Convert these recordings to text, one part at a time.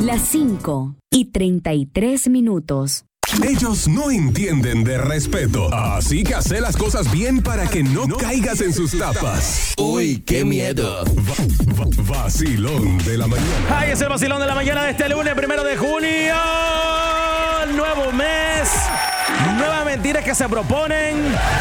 Las 5:33. Ellos no entienden de respeto, así que hace las cosas bien para que no caigas en sus tapas. Uy, qué miedo. Vacilón de la mañana. Ay, es el vacilón de la mañana de este lunes 1 de junio. Nuevo mes. Nuevas mentiras que se proponen.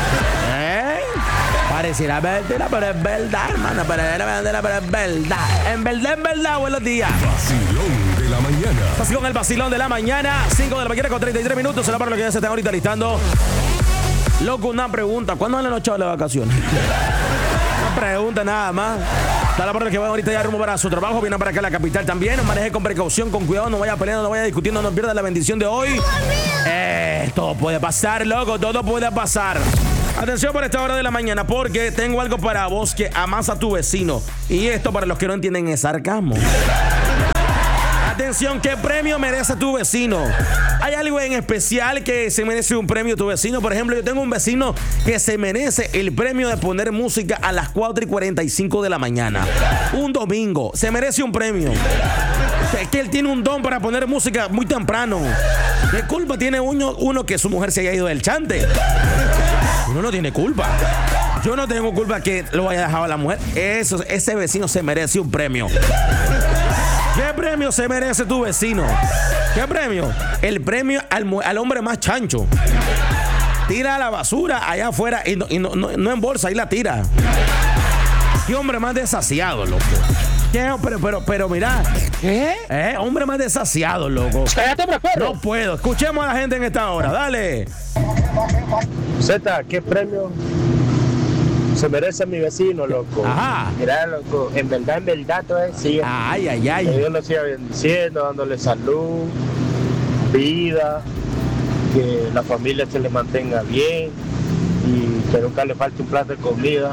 Pareciera mentira, pero es verdad, hermano. Pero es verdad. En verdad, buenos días. Vacilón de la mañana. Así con el vacilón de la mañana. 5 de la mañana con 33 minutos. Será para lo que ya se están ahorita listando. Loco, una pregunta. ¿Cuándo van los chavos de vacaciones? Una pregunta nada más. Dale para los que van ahorita ya rumbo para su trabajo. Vienen para acá a la capital también. Maneje con precaución, con cuidado. No vaya peleando, no vaya discutiendo. No pierda la bendición de hoy. Todo puede pasar, loco. Todo puede pasar. Atención por esta hora de la mañana, porque tengo algo para vos que amas a tu vecino. Y esto, para los que no entienden, es sarcasmo. Atención, ¿qué premio merece tu vecino? ¿Hay algo en especial que se merece un premio tu vecino? Por ejemplo, yo tengo un vecino que se merece el premio de poner música a las 4:45 de la mañana. Un domingo. Se merece un premio. Es que él tiene un don para poner música muy temprano. ¿Qué culpa tiene uno que su mujer se haya ido del chante? Uno no tiene culpa. Yo no tengo culpa que lo haya dejado a la mujer. Ese vecino se merece un premio. ¿Qué premio se merece tu vecino? ¿Qué premio? El premio al hombre más chancho. Tira la basura allá afuera y no en bolsa, ahí la tira. ¿Qué hombre más desasiado, loco? ¿Qué? Pero mira. ¿Qué? Hombre más desasiado, loco. No puedo. Escuchemos a la gente en esta hora. Dale. Zeta, ¿qué premio se merece mi vecino, loco? Ajá. Mira, loco, en verdad, todo es sí. Ay. Que Dios lo siga bendiciendo, dándole salud, vida, que la familia se le mantenga bien y que nunca le falte un plato de comida.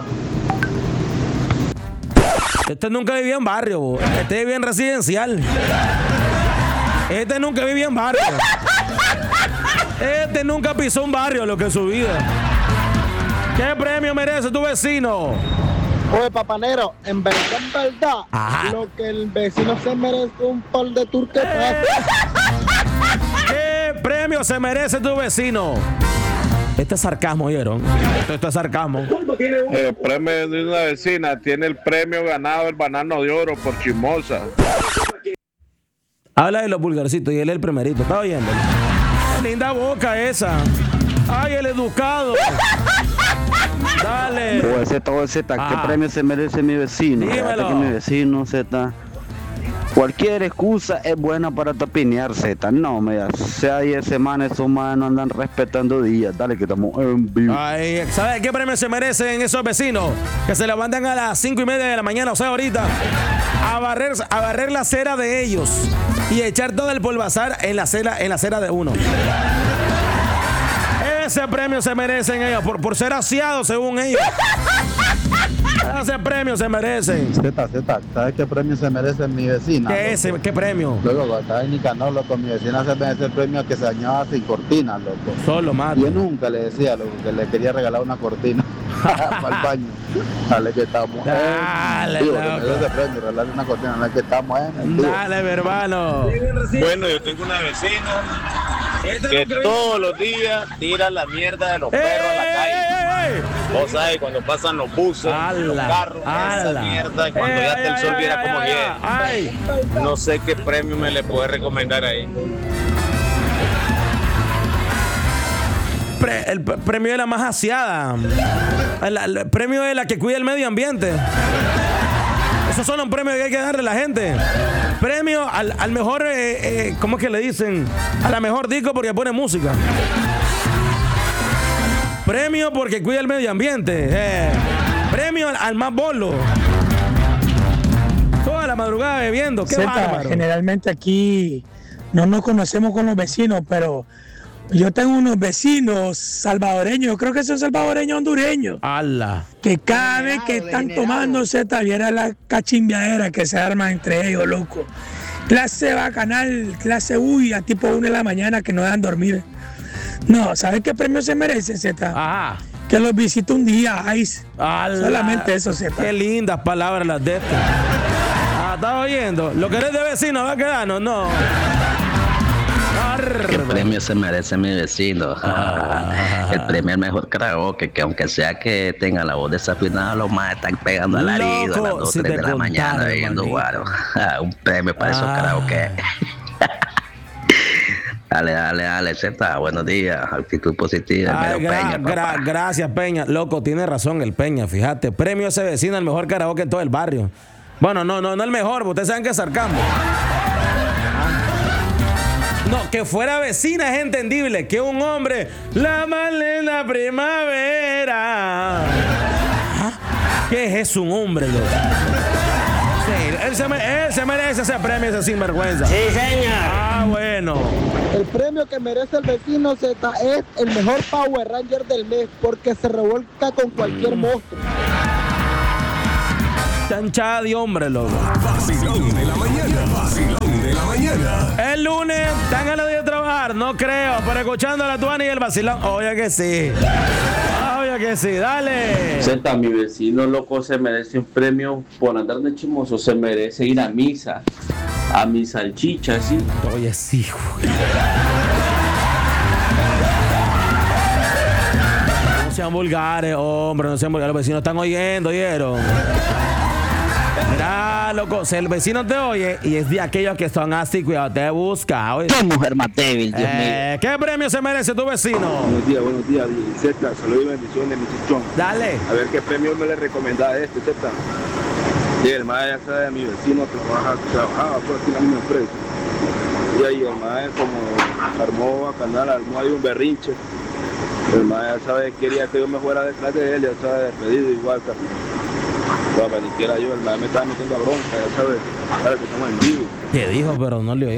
Este nunca vivía en barrio, este vivía en residencial. Este nunca vivía en barrio. Este nunca pisó un barrio, lo que es su vida. ¿Qué premio merece tu vecino? Oye, papanero, en verdad, ajá, lo que el vecino se merece un par de turquetas. ¿Qué premio se merece tu vecino? Este es sarcasmo, ¿oyeron? Esto es sarcasmo. El premio de una vecina tiene el premio ganado el banano de oro por chismosa. Habla de los vulgarcitos y él es el primerito. ¿Está oyendo? Linda boca esa. Ay, el educado. Dale. Z, ¿qué premio se merece mi vecino? Dímelo. Que mi vecino, Z. Cualquier excusa es buena para tapinear, Z. No, mira, sea 10 semanas, esos manos andan respetando días. Dale, que estamos en vivo. Ay, ¿sabes qué premio se merecen esos vecinos? Que se levantan a las 5:30 de la mañana, o sea, ahorita, a barrer la acera de ellos y echar todo el polvazar en la acera de uno. Ese premio se merecen ellos por ser aseados, según ellos. Ese premio se merecen. Z, ¿sabes qué premio se merece mi vecina? ¿Qué premio? Luego, estaba en Nicanor, loco, mi vecina se merece el premio que se bañaba sin cortina, loco. Solo más. Yo nunca le decía, loco, que le quería regalar una cortina para el baño. Dale, que estamos. Dale, digo, que me dio ese premio, regalarle una cortina, dale, que estamos. Dale, mi hermano. Bueno, yo tengo una vecina que todos los días tira la mierda de los perros a la calle. Vos sabés, cuando pasan los buses, los carros, esa mierda, cuando ya el sol viera como viene. No sé qué premio me le puede recomendar ahí. El premio de la más aseada. El premio de la que cuida el medio ambiente. Esos son los premios que hay que darle a la gente. Premio al mejor, ¿cómo es que le dicen? A la mejor disco porque pone música. Premio porque cuida el medio ambiente. Premio al más bolo. Toda la madrugada bebiendo. Qué bárbaro. Generalmente aquí no nos conocemos con los vecinos, pero yo tengo unos vecinos salvadoreños, yo creo que son salvadoreños hondureños. ¡Hala! Que cada vez que están tomando Z, viera la cachimbiadera que se arma entre ellos, loco. Clase bacanal, clase a tipo 1 de la mañana que no dejan dormir. No, ¿sabes qué premio se merece, Z? Ajá. Que los visite un día, Ice. ¡Hala! Solamente eso, Z. Qué lindas palabras las de estas. ¿Estás oyendo? ¿Lo querés de vecino? ¿Va a quedarnos? No. ¿Qué premio se merece mi vecino? El premio al mejor karaoke, que aunque sea que tenga la voz desafinada, los más están pegando alarido a las 2, 3 de la mañana bebiendo guaro. Un premio para esos karaoke. Dale, Z, buenos días, actitud positiva. Peña, gracias, Peña. Loco, tiene razón el Peña, fíjate. Premio a ese vecino, el mejor karaoke en todo el barrio. Bueno, no el mejor, ustedes saben que es sarcasmo. No, que fuera vecina es entendible. Que un hombre, la malena primavera. ¿Qué es eso, un hombre, loco? Sí, él se merece ese premio, ese sinvergüenza. Sí, señor. Bueno. El premio que merece el vecino Z es el mejor Power Ranger del mes porque se revuelca con cualquier monstruo. Chanchada de hombre, loco. Vacilón de la mañana. El lunes, ¿están ganas de trabajar? No creo, pero escuchando a la Tuana y el vacilón, obvio que sí. Obvio que sí, dale. Z, mi vecino loco se merece un premio por andar de chismoso, se merece ir a misa. A mi salchicha, sí. Oye, sí, güey. No sean vulgares, hombre, no sean vulgares. Los vecinos están oyendo, ¿oyeron? Mira, loco, si el vecino te oye y es de aquellos que son así, cuidado, te busca. Qué mujer más débil, Dios mío. ¿Qué premio se merece tu vecino? Buenos días, Z, saludos y bendiciones, mi chichón. Dale. A ver qué premio me le recomendaba a este, Z. Sí, el maestro ya sabe, mi vecino trabajaba por aquí en la misma empresa. Y ahí el maestro como armó ahí un berrinche. El maestro ya sabe, quería que yo me fuera detrás de él, ya sabe, despedido igual, no, ni siquiera yo, el maestro me estaba metiendo a bronca, ya sabe que estamos en vivo. ¿Qué dijo? Pero no le oí.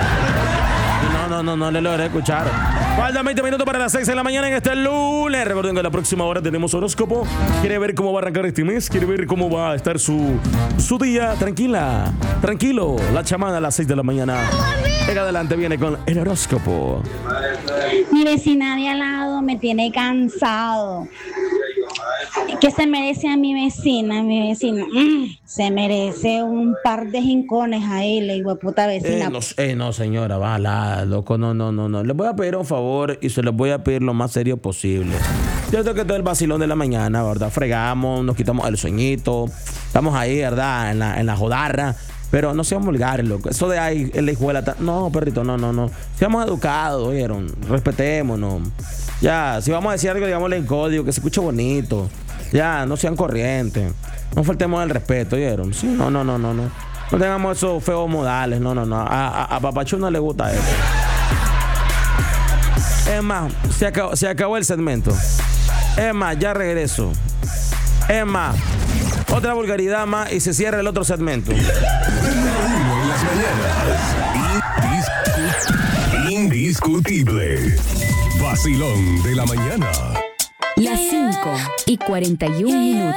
No le logré escuchar. Faltan 20 minutos para las 6 de la mañana en este lunes. Recuerden que a la próxima hora tenemos horóscopo. ¿Quiere ver cómo va a arrancar este mes? ¿Quiere ver cómo va a estar su día? Tranquilo. La chamada a las 6 de la mañana. Venga, adelante, viene con el horóscopo. Mi vecina de al lado me tiene cansado. ¿Qué se merece a mi vecina? Se merece un par de jincones ahí, la hijueputa vecina. No, señora, bala, loco, no. Les voy a pedir un favor y se los voy a pedir lo más serio posible. Cierto que todo el vacilón de la mañana, ¿verdad? Fregamos, nos quitamos el sueñito, estamos ahí, ¿verdad? En la jodarra. Pero no sean vulgares, loco. Eso de ahí, en la hijuela. No, perrito, no. Seamos educados, ¿oyeron? Respetémonos. Ya, si vamos a decir algo, digámosle en código, que se escuche bonito. Ya, no sean corrientes. No faltemos el respeto, ¿oyeron? Sí, no. No tengamos esos feos modales, no. A Papachú no le gusta eso. Es más, se acabó el segmento. Es más, ya regreso. Es más, otra vulgaridad más y se cierra el otro segmento. Indiscutible. Vacilón de la mañana. Las 5:41 minutos.